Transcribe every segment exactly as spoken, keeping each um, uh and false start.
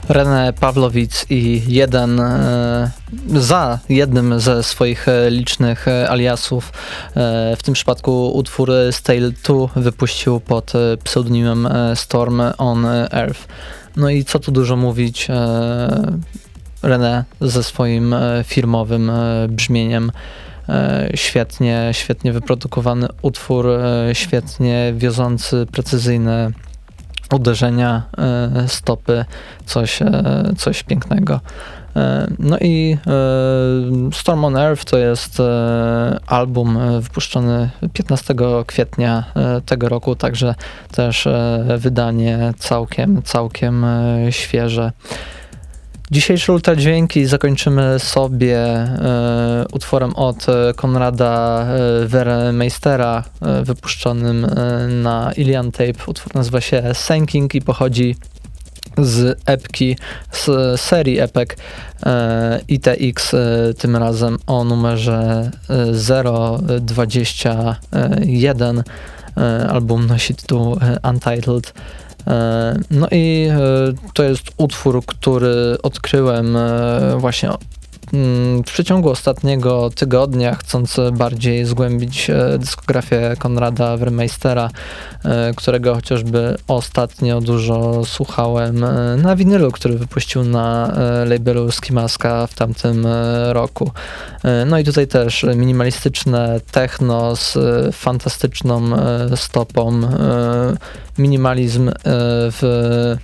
René Pawlowicz i jeden e, za jednym ze swoich licznych aliasów, e, w tym przypadku utwór Stale dwa wypuścił pod pseudonimem Storm on Earth. No i co tu dużo mówić, e, René ze swoim firmowym brzmieniem. Świetnie, świetnie wyprodukowany utwór, świetnie wiozący precyzyjne uderzenia, stopy, coś, coś pięknego. No i Storm on Earth to jest album wypuszczony piętnastego kwietnia tego roku, także też wydanie całkiem, całkiem świeże. Dzisiejsze ultradźwięki zakończymy sobie e, utworem od Konrada e, Vermeistera, e, wypuszczonym e, na Ilian Tape. Utwór nazywa się Sinking i pochodzi z epki, z serii epek e, I T X, e, tym razem o numerze e, zero dwadzieścia jeden. E, album nosi tytuł e, Untitled. No i to jest utwór, który odkryłem właśnie w przeciągu ostatniego tygodnia, chcąc bardziej zgłębić dyskografię Konrada Vermeistera, którego chociażby ostatnio dużo słuchałem na winylu, który wypuścił na labelu Ski Maska w tamtym roku. No i tutaj też minimalistyczne techno z fantastyczną stopą, minimalizm w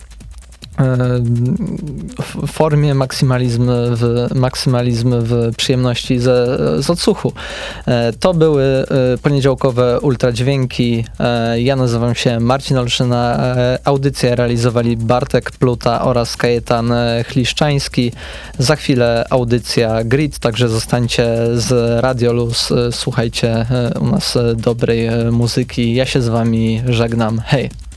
w formie, maksymalizm w, maksymalizm w przyjemności ze, z odsłuchu. To były poniedziałkowe ultradźwięki. Ja nazywam się Marcin Olszyna. Audycję realizowali Bartek Pluta oraz Kajetan Chliszczański. Za chwilę audycja Grid, także zostańcie z Radio Luz. Słuchajcie u nas dobrej muzyki. Ja się z wami żegnam. Hej!